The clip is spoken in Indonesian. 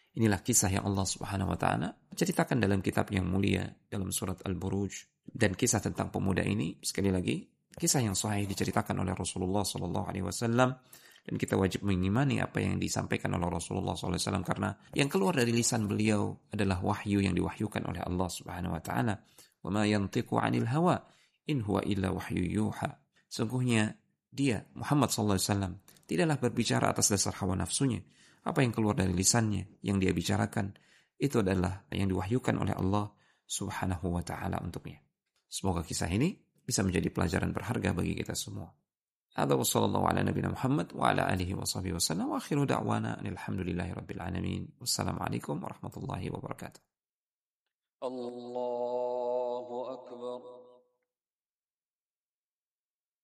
Inilah kisah yang Allah Subhanahu wa taala ceritakan dalam kitab yang mulia dalam surat Al-Buruj, dan kisah tentang pemuda ini sekali lagi kisah yang sahih diceritakan oleh Rasulullah sallallahu alaihi wasallam, dan kita wajib mengimani apa yang disampaikan oleh Rasulullah sallallahu alaihi wasallam karena yang keluar dari lisan beliau adalah wahyu yang diwahyukan oleh Allah Subhanahu wa taala. Wa ma yantiqu 'anil hawa in huwa illa wahyu yuha. Sungguhnya dia Muhammad sallallahu alaihi wasallam tidaklah berbicara atas dasar hawa nafsunya. Apa yang keluar dari lisannya, yang dia bicarakan, itu adalah yang diwahyukan oleh Allah Subhanahu wa ta'ala untuknya. Semoga kisah ini bisa menjadi pelajaran berharga bagi kita semua. Hadza wa sallallahu ala nabiyina Muhammad wa ala alihi wa sahbihi wasallam wa akhiru da'wana alhamdulillahi rabbil alamin. Wassalamualaikum warahmatullahi wabarakatuh. Allahu akbar.